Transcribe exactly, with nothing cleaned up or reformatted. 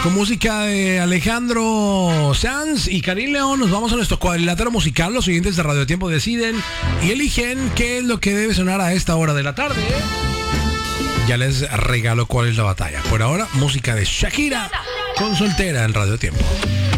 Con música de Alejandro Sanz y Karim León nos vamos a nuestro cuadrilátero musical. Los oyentes de Radio Tiempo deciden y eligen qué es lo que debe sonar a esta hora de la tarde. Ya les regalo cuál es la batalla. Por ahora, música de Shakira con Soltera en Radio Tiempo.